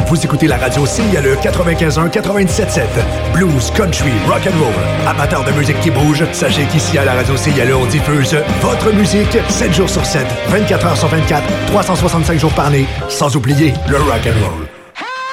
Vous écoutez la radio CILE 95.1, 97.7. Blues, country, rock and roll. Amateurs de musique qui bouge, sachez qu'ici à la radio CILE, on diffuse votre musique 7 jours sur 7, 24 heures sur 24, 365 jours par année, sans oublier le rock and roll.